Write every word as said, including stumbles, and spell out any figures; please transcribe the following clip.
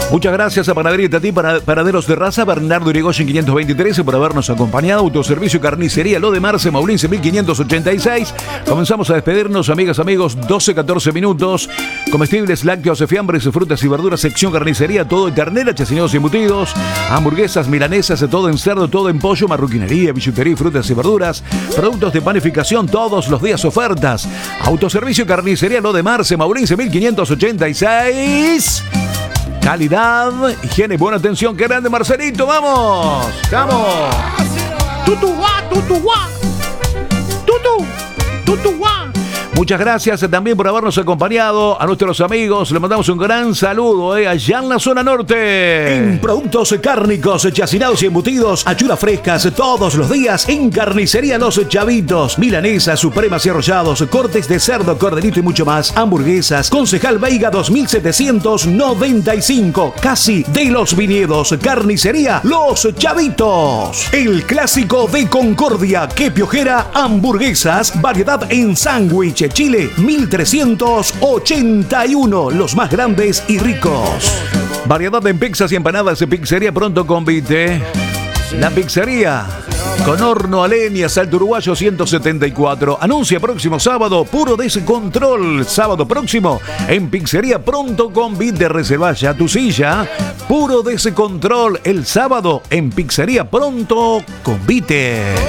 Muchas gracias a Panadería Tatí, para Paraderos de Raza, Bernardo Irigoyen quinientos veintitrés, por habernos acompañado. Autoservicio y Carnicería Lo de Marce, Maulense mil quinientos ochenta y seis. Comenzamos a despedirnos, amigas, amigos, doce catorce minutos. Comestibles, lácteos, fiambres, frutas y verduras, sección carnicería, todo en ternera, chacinados y embutidos, hamburguesas, milanesas, todo en cerdo, todo en pollo, marroquinería, billutería, frutas y verduras, productos de panificación, todos los días ofertas. Autoservicio y Carnicería Lo de Marce, Maulense mil quinientos ochenta y seis. Calidad, higiene y buena atención. ¡Qué grande, Marcelito! ¡Vamos! ¡Vamos! ¡Tutu, guá, tutu, guá! ¡Tutu, tutu, guá! Muchas gracias también por habernos acompañado. A nuestros amigos le mandamos un gran saludo eh, allá en la zona norte. En productos cárnicos, chacinados y embutidos, achuras frescas todos los días en Carnicería Los Chavitos. Milanesas, supremas y arrollados, cortes de cerdo, corderito y mucho más. Hamburguesas, Concejal Veiga dos mil setecientos noventa y cinco, casi de los viñedos. Carnicería Los Chavitos. El clásico de Concordia, que piojera, hamburguesas, variedad en sándwich. Chile mil trescientos ochenta y uno, los más grandes y ricos. Variedad en pizzas y empanadas de Pizzería Pronto Convite. La pizzería con horno a leña, Salto Uruguayo ciento setenta y cuatro. Anuncia próximo sábado, Puro Descontrol. Sábado próximo en Pizzería Pronto Convite. Reserva ya tu silla. Puro Descontrol el sábado en Pizzería Pronto Convite.